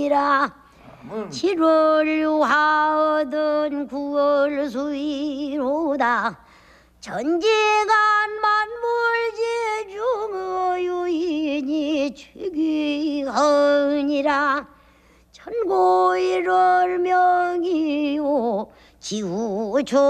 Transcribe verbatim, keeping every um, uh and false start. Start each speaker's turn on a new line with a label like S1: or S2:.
S1: 하니라. 칠월 유하얻은 구월 수이로다. 전지간 만물제중 유인이 최귀하니라. 천고일월 명이요 지우초